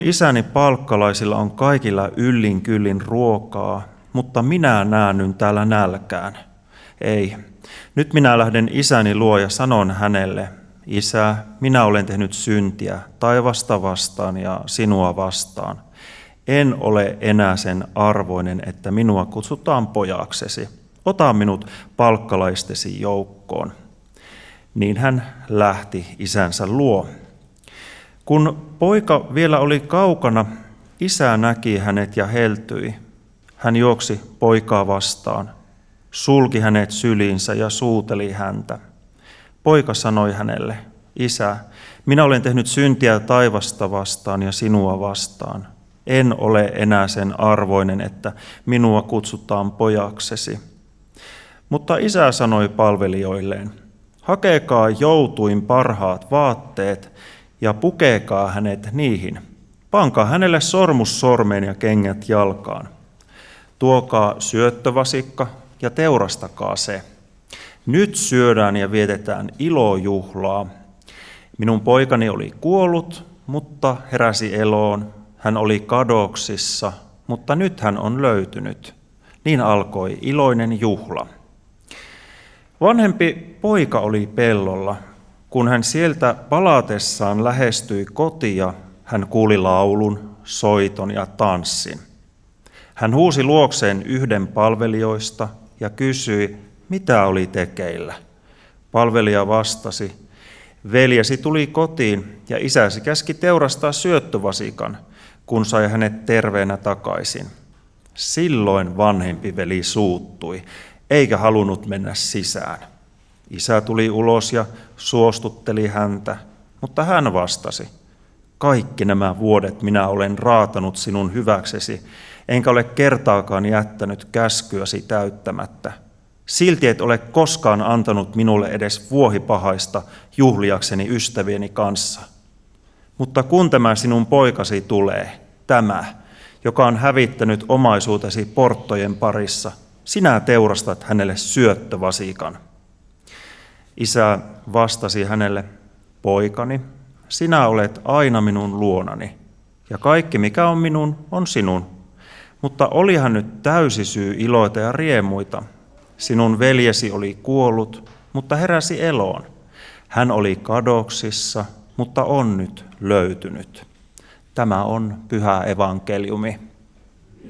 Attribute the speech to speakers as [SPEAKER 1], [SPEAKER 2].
[SPEAKER 1] Isäni palkkalaisilla on kaikilla yllin kyllin ruokaa, mutta minä näännyn täällä nälkään. Ei, nyt minä lähden isäni luo ja sanon hänelle, Isä, minä olen tehnyt syntiä taivasta vastaan ja sinua vastaan. En ole enää sen arvoinen, että minua kutsutaan pojaksesi. Ota minut palkkalaistesi joukkoon. Niin hän lähti isänsä luo. Kun poika vielä oli kaukana, isä näki hänet ja heltyi. Hän juoksi poikaa vastaan, sulki hänet syliinsä ja suuteli häntä. Poika sanoi hänelle, Isä, minä olen tehnyt syntiä taivasta vastaan ja sinua vastaan. En ole enää sen arvoinen, että minua kutsutaan pojaksesi. Mutta isä sanoi palvelijoilleen, hakekaa joutuin parhaat vaatteet ja pukekaa hänet niihin. Pankaa hänelle sormus sormeen ja kengät jalkaan. Tuokaa syöttövasikka ja teurastakaa se. Nyt syödään ja vietetään ilojuhlaa. Minun poikani oli kuollut, mutta heräsi eloon. Hän oli kadoksissa, mutta nyt hän on löytynyt. Niin alkoi iloinen juhla. Vanhempi poika oli pellolla. Kun hän sieltä palatessaan lähestyi kotia, hän kuuli laulun, soiton ja tanssin. Hän huusi luokseen yhden palvelijoista ja kysyi, mitä oli tekeillä. Palvelija vastasi, veljesi tuli kotiin ja isäsi käski teurastaa syöttövasikan, kun sai hänet terveenä takaisin. Silloin vanhempi veli suuttui, eikä halunnut mennä sisään. Isä tuli ulos ja suostutteli häntä, mutta hän vastasi, kaikki nämä vuodet minä olen raatanut sinun hyväksesi, enkä ole kertaakaan jättänyt käskyäsi täyttämättä. Silti et ole koskaan antanut minulle edes vuohipahaista juhliakseni ystävieni kanssa. Mutta kun tämä sinun poikasi tulee, tämä, joka on hävittänyt omaisuutesi porttojen parissa, sinä teurastat hänelle syöttövasikan. Isä vastasi hänelle, poikani, sinä olet aina minun luonani, ja kaikki mikä on minun, on sinun. Mutta olihan nyt täysi syy iloita ja riemuita. Sinun veljesi oli kuollut, mutta heräsi eloon. Hän oli kadoksissa, mutta on nyt löytynyt. Tämä on pyhä evankeliumi.